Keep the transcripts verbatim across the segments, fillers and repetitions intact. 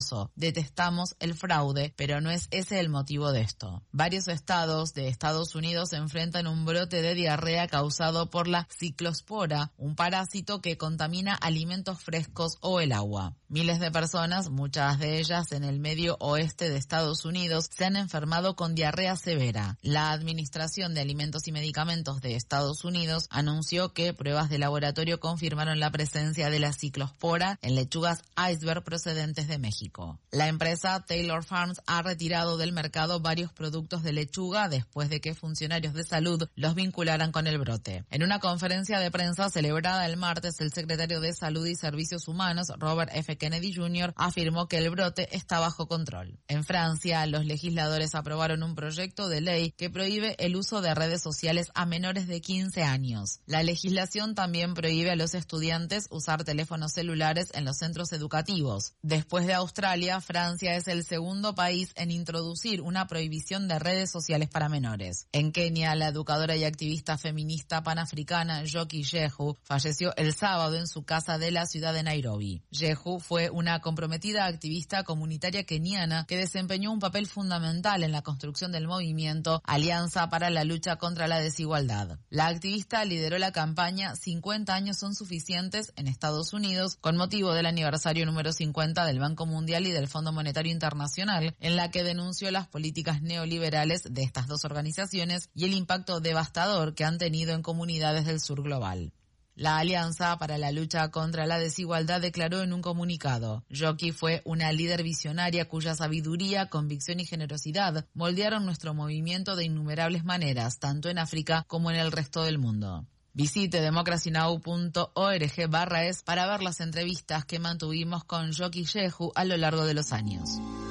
paso. Detestamos el fraude, pero no es ese el motivo de esto. Varios estados de Estados Unidos enfrentan un brote de diarrea causado por la ciclospora, un parásito que contamina alimentos frescos o el agua. Miles de personas, muchas de ellas en el medio oeste de Estados Unidos, se han enfermado con diarrea severa. La Administración de Alimentos y Medicamentos de Estados Unidos anunció que pruebas de laboratorio confirmaron la presencia de la ciclospora en lechugas iceberg procedentes de México. La empresa Taylor Farms ha retirado del mercado varios productos de lechuga después de que funcionarios de salud los vincularan con el brote. En una conferencia de prensa celebrada el martes, el secretario de Salud y Servicios Humanos, Robert F. Kennedy junior, afirmó que el brote está bajo control. En Francia, los legisladores aprobaron un proyecto de ley que prohíbe el uso de redes sociales a menores de quince años. La legislación también prohíbe a los estudiantes usar teléfonos celulares en los centros educativos. Después de Australia, Francia es el segundo país en introducir una prohibición de redes sociales para menores. En Kenia, la educadora y activista feminista panafricana Njoki Njehu falleció el sábado en su casa de la ciudad de Nairobi. Njehu fue una comprometida activista comunitaria keniana que desempeñó un papel fundamental en la construcción del movimiento Alianza para la Lucha contra la Desigualdad. La activista lideró la campaña cincuenta años son suficientes en Estados Unidos con motivo del aniversario número cincuenta del Banco Mundial y del Fondo Monetario Internacional, en la que denunció las políticas neoliberales de estas dos organizaciones y el impacto devastador que han tenido en comunidades del sur global. La Alianza para la Lucha contra la Desigualdad declaró en un comunicado: Njoki fue una líder visionaria cuya sabiduría, convicción y generosidad moldearon nuestro movimiento de innumerables maneras, tanto en África como en el resto del mundo. Visite democracynow punto org barra es para ver las entrevistas que mantuvimos con Njoki Njehu a lo largo de los años.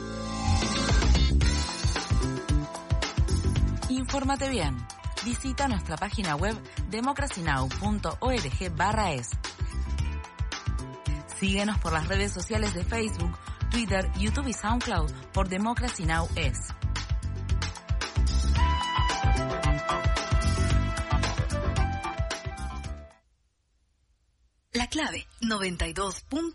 Infórmate bien. Visita nuestra página web democracynow punto org barra es. Síguenos por las redes sociales de Facebook, Twitter, YouTube y SoundCloud por Democracy Now! Es. La clave noventa y dos punto